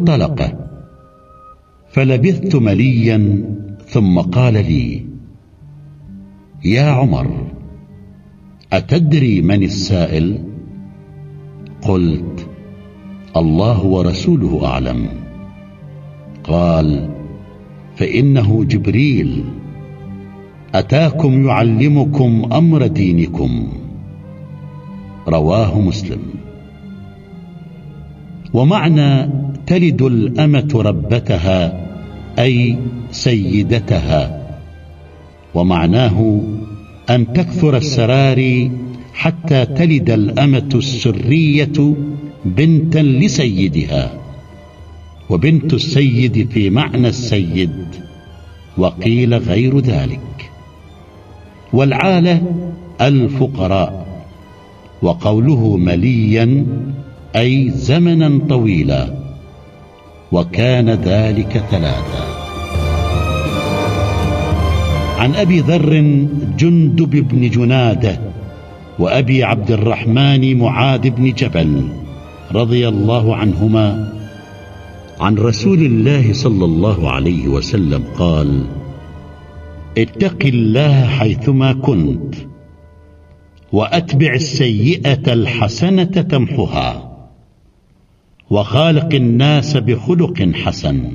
انطلق، فلبثت مليا ثم قال لي: يا عمر، أتدري من السائل؟ قلت: الله ورسوله أعلم. قال: فإنه جبريل أتاكم يعلمكم أمر دينكم. رواه مسلم. ومعنى تلد الأمة ربتها أي سيدتها، ومعناه أن تكثر السراري حتى تلد الأمة السرية بنتا لسيدها، وبنت السيد في معنى السيد، وقيل غير ذلك. والعالة الفقراء. وقوله مليا أي زمنا طويلا، وكان ذلك 3. عن أبي ذر جندب بن جنادة وأبي عبد الرحمن معاذ بن جبل رضي الله عنهما عن رسول الله صلى الله عليه وسلم قال: اتق الله حيثما كنت، وأتبع السيئة الحسنة تمحها، وخالق الناس بخلق حسن.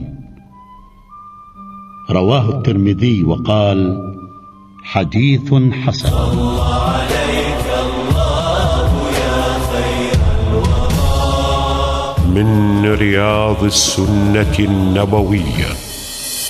رواه الترمذي وقال: حديث حسن. صلى عليك الله يا خير الورى. من رياض السنة النبوية.